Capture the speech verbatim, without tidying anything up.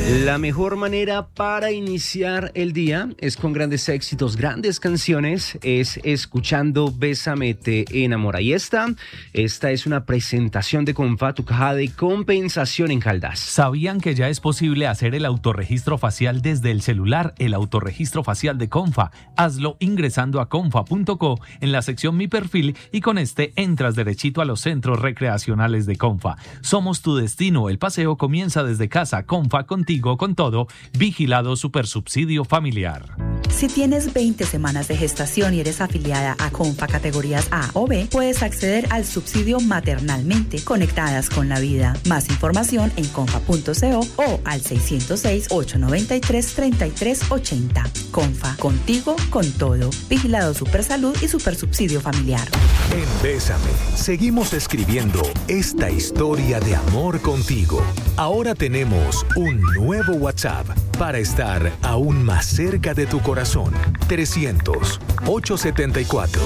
La mejor manera para iniciar el día es con grandes éxitos, grandes canciones, es escuchando Bésame te enamora. Y esta, esta es una presentación de Comfa, tu caja de compensación en Caldas. ¿Sabían que ya es posible hacer el autorregistro facial desde el celular? El autorregistro facial de Comfa. Hazlo ingresando a comfa punto co en la sección Mi Perfil y con este entras derechito a los centros recreacionales de Comfa. Somos tu destino. El paseo comienza desde casa. Comfa, contigo, con todo. Vigilado Supersubsidio Familiar. Si tienes veinte semanas de gestación y eres afiliada a Comfa categorías A o B, puedes acceder al subsidio maternalmente conectadas con la vida. Más información en comfa punto co o al seiscientos seis, ochocientos noventa y tres, treinta y tres ochenta. Comfa, contigo, con todo. Vigilado Supersalud y Supersubsidio Familiar. En Bésame, seguimos escribiendo esta historia de amor contigo. Ahora tenemos un nuevo WhatsApp para estar aún más cerca de tu corazón. trescientos, ochocientos setenta y cuatro